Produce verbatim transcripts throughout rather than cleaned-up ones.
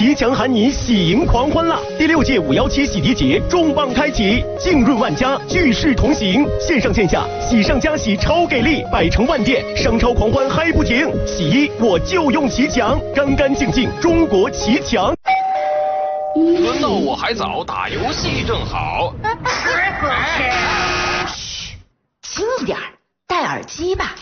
奇强喊你喜迎狂欢啦！第六届五幺七洗涤节重磅开启，浸润万家，聚世同行，线上线下喜上加喜超给力，百城万店，商超狂欢嗨不停！洗衣我就用奇强，干干净净，中国奇强。 轮到我还早，打游戏正好。 嘘，轻一点，戴耳机吧。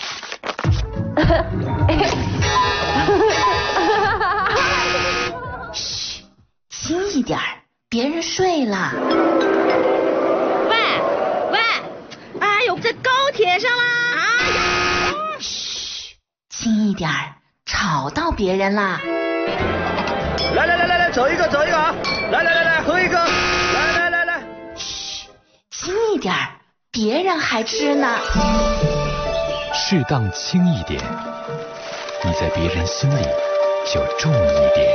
嘘，轻一点，别人睡了。 喂喂，哎呦，在高铁上啦！哎呀， 嘘，轻一点，吵到别人啦。 来来来来来，走一个走一个啊！来来来来，喝一个！来来来来， 嘘，轻一点，别人还吃呢。 适当轻一点，你在别人心里就重一点。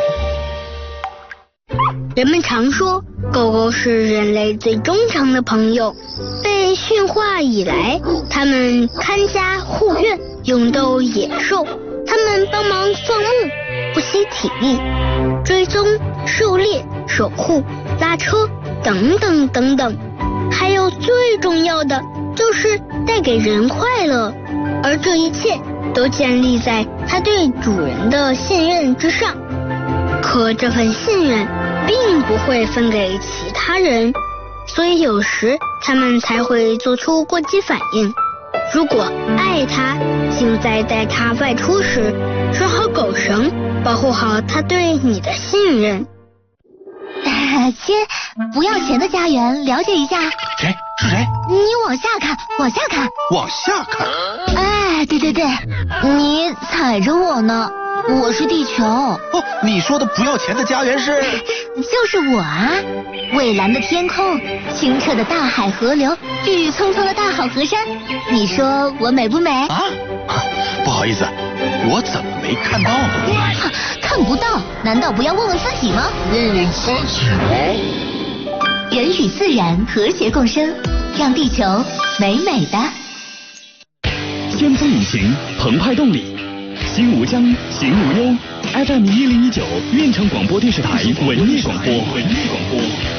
人们常说，狗狗是人类最忠诚的朋友。被驯化以来，它们看家护院，勇斗野兽。它们帮忙放牧，不惜体力，追踪、狩猎、守护、拉车等等等等。还有最重要的，就是带给人快乐。而这一切都建立在它对主人的信任之上。可这份信任并不会分给其他人，所以有时他们才会做出过激反应。如果爱它，就在带它外出时拴好狗绳，保护好它对你的信任。 亲，不要钱的家园，了解一下。 谁？是谁？ 你往下看，往下看， 往下看。 哎，对对对，你踩着我呢。我是地球。 哦，你说的不要钱的家园是？ 就是我啊！蔚蓝的天空，清澈的大海河流，郁郁葱葱的大好河山，你说我美不美？ 啊，不好意思，我怎么没看到呢？ 啊、看不到？难道不要问问自己吗？ 问问自己吗？ 人与自然和谐共生，让地球美美的。 先锋引擎，澎湃动力，心无疆，行无忧。F M 一零一九，运城广播电视台文艺广播。文艺广播。